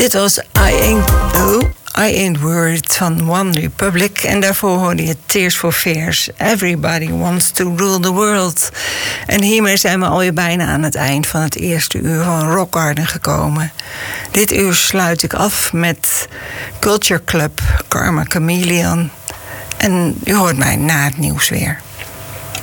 Dit was I Ain't Worried van One Republic. En daarvoor hoorde je Tears for Fears. Everybody wants to rule the world. En hiermee zijn we alweer bijna aan het eind van het eerste uur van Rock Garden gekomen. Dit uur sluit ik af met Culture Club, Karma Chameleon. En u hoort mij na het nieuws weer.